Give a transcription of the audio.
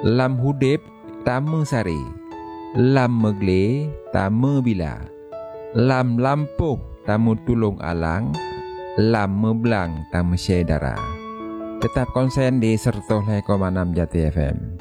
Lam hudip tama sari, lam megle tama bila, lam lampuh tamu tulung alang, lam meblang tamu syedara. Tetap konsen di 105,6 Jati FM.